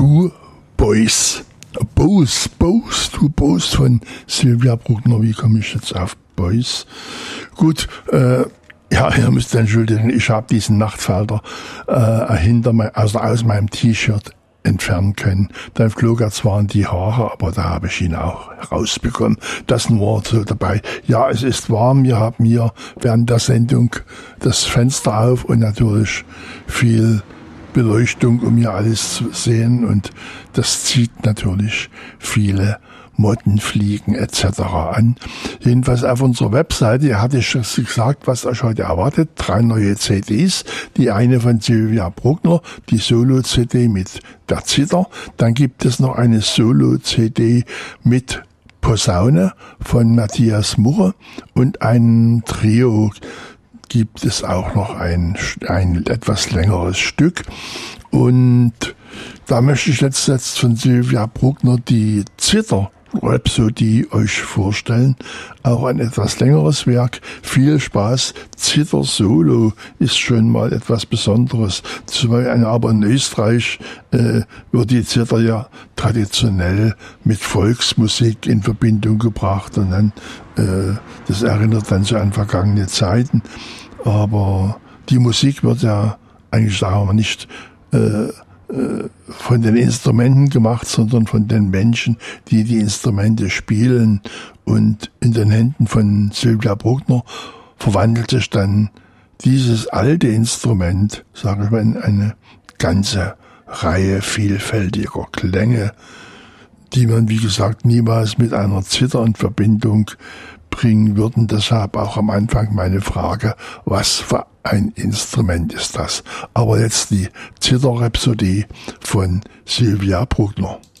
Du Boys. Boys von Sylvia Bruckner. Wie komme ich jetzt auf Boys? Gut, ja, ihr müsst entschuldigen, ich habe diesen Nachtfalter aus meinem T-Shirt entfernen können. Dann flog er zwar in die Haare, aber da habe ich ihn auch rausbekommen. Das nur so dabei. Ja, es ist warm. Wir haben hier während der Sendung das Fenster auf und natürlich viel Beleuchtung, um hier alles zu sehen. Und das zieht natürlich viele Motten, Fliegen etc. an. Jedenfalls auf unserer Webseite hatte ich gesagt, was euch heute erwartet. 3 neue CDs. Die eine von Sylvia Bruckner, die Solo-CD mit der Zither. Dann gibt es noch eine Solo-CD mit Posaune von Matthias Murre und ein Trio gibt es auch noch ein etwas längeres Stück. Und da möchte ich jetzt von Sylvia Bruckner die Zither Rhapsodie euch vorstellen. Auch ein etwas längeres Werk. Viel Spaß. Zither Solo ist schon mal etwas Besonderes. Aber in Österreich wird die Zither ja traditionell mit Volksmusik in Verbindung gebracht und dann das erinnert dann so an vergangene Zeiten. Aber die Musik wird ja eigentlich, sagen wir nicht von den Instrumenten gemacht, sondern von den Menschen, die die Instrumente spielen. Und in den Händen von Sylvia Bruckner verwandelt sich dann dieses alte Instrument, sage ich mal, in eine ganze Reihe vielfältiger Klänge, die man, wie gesagt, niemals mit einer Zither in Verbindung bringen würden. Deshalb auch am Anfang meine Frage, was für ein Instrument ist das? Aber jetzt die Zither-Rhapsodie von Sylvia Bruckner.